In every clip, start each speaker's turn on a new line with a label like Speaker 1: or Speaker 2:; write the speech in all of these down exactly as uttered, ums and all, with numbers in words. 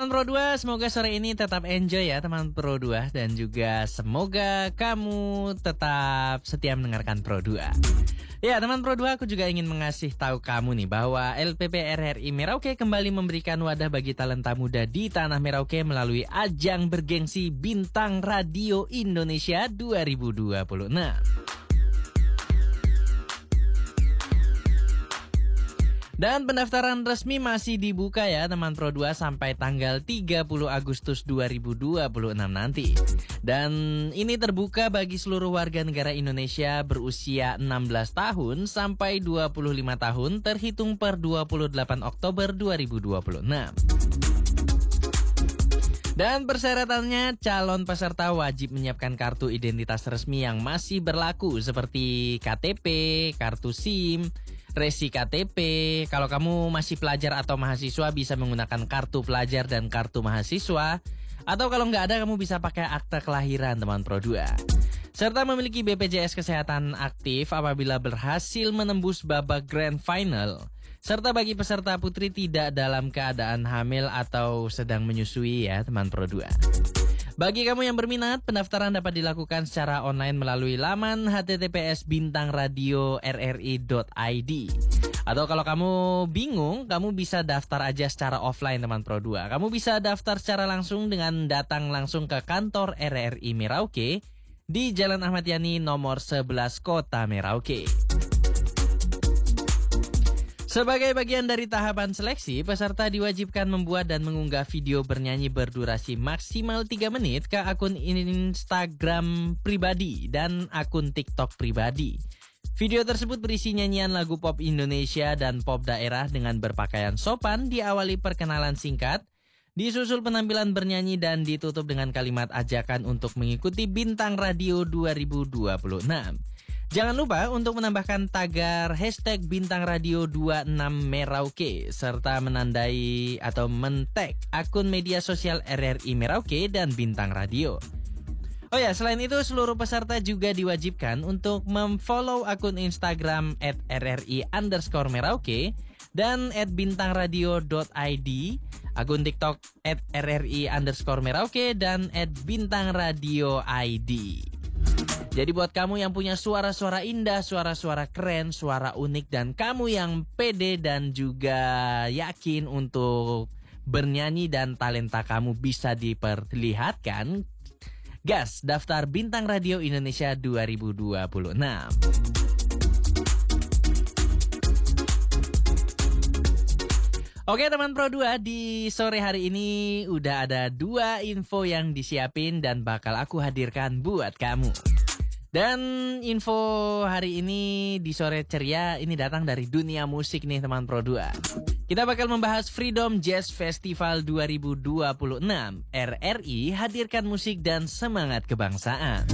Speaker 1: teman Pro dua, semoga sore ini tetap enjoy ya teman Pro dua. Dan juga semoga kamu tetap setia mendengarkan Pro dua. Ya teman Pro dua, aku juga ingin mengasih tahu kamu nih bahwa L P P R R I Merauke kembali memberikan wadah bagi talenta muda di Tanah Merauke melalui ajang bergengsi Bintang Radio Indonesia dua ribu dua puluh enam. Dan pendaftaran resmi masih dibuka ya teman Pro dua sampai tanggal tiga puluh Agustus dua ribu dua puluh enam nanti. Dan ini terbuka bagi seluruh warga negara Indonesia berusia enam belas tahun sampai dua puluh lima tahun terhitung per dua puluh delapan Oktober dua ribu dua puluh enam. Dan persyaratannya, calon peserta wajib menyiapkan kartu identitas resmi yang masih berlaku seperti K T P, kartu SIM, resi K T P. Kalau kamu masih pelajar atau mahasiswa bisa menggunakan kartu pelajar dan kartu mahasiswa. Atau kalau nggak ada kamu bisa pakai akta kelahiran teman Pro dua. Serta memiliki B P J S Kesehatan aktif apabila berhasil menembus babak Grand Final. Serta bagi peserta putri tidak dalam keadaan hamil atau sedang menyusui ya teman Pro dua. Bagi kamu yang berminat, pendaftaran dapat dilakukan secara online melalui laman h t t p s bintang radio r r i dot i d. Atau kalau kamu bingung, kamu bisa daftar aja secara offline teman Pro dua. Kamu bisa daftar secara langsung dengan datang langsung ke kantor R R I Merauke di Jalan Ahmad Yani nomor sebelas Kota Merauke. Sebagai bagian dari tahapan seleksi, peserta diwajibkan membuat dan mengunggah video bernyanyi berdurasi maksimal tiga menit ke akun Instagram pribadi dan akun TikTok pribadi. Video tersebut berisi nyanyian lagu pop Indonesia dan pop daerah dengan berpakaian sopan, diawali perkenalan singkat, disusul penampilan bernyanyi dan ditutup dengan kalimat ajakan untuk mengikuti Bintang Radio dua ribu dua puluh enam. Jangan lupa untuk menambahkan tagar hashtag Bintang Radio dua puluh enam Merauke serta menandai atau men-tag akun media sosial R R I Merauke dan Bintang Radio. Oh ya, selain itu seluruh peserta juga diwajibkan untuk memfollow akun Instagram at rri underscore Merauke dan at bintangradio dot i d, akun TikTok at rri underscore Merauke dan at bintangradio I D. Jadi buat kamu yang punya suara-suara indah, suara-suara keren, suara unik, dan kamu yang pede dan juga yakin untuk bernyanyi dan talenta kamu bisa diperlihatkan, gas daftar Bintang Radio Indonesia dua ribu dua puluh enam. Oke teman Pro dua, di sore hari ini udah ada dua info yang disiapin dan bakal aku hadirkan buat kamu. Dan info hari ini di sore ceria ini datang dari dunia musik nih teman Pro dua. Kita bakal membahas Freedom Jazz Festival dua ribu dua puluh enam. R R I hadirkan musik dan semangat kebangsaan.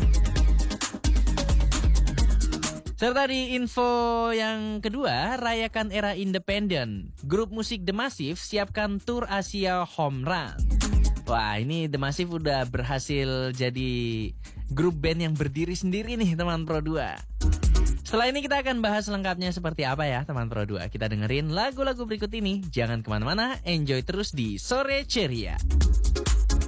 Speaker 1: Serta di info yang kedua, rayakan era independen. Grup musik The Massive siapkan tur Asia Home Run. Wah, ini The Massive udah berhasil jadi grup band yang berdiri sendiri nih teman Pro dua. Setelah ini kita akan bahas lengkapnya seperti apa ya teman Pro dua. Kita dengerin lagu-lagu berikut ini. Jangan kemana-mana, enjoy terus di Sore Ceria.